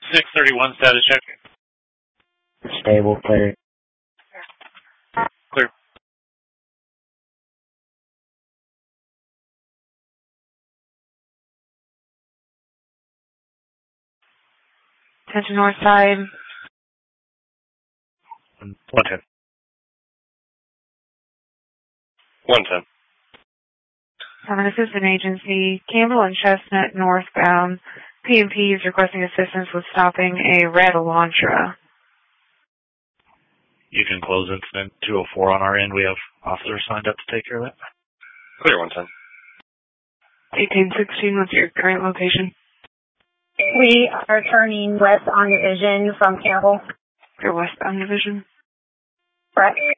631 status check. Stable, clear. Clear. Attention north side. 110. 110. I'm an assistant agency, Campbell and Chestnut northbound. PMP is requesting assistance with stopping a red Elantra. You can close incident 204 on our end. We have officers signed up to take care of that. Clear 110. 1816, what's your current location? We are turning west on Division from Campbell. Your westbound division? Correct.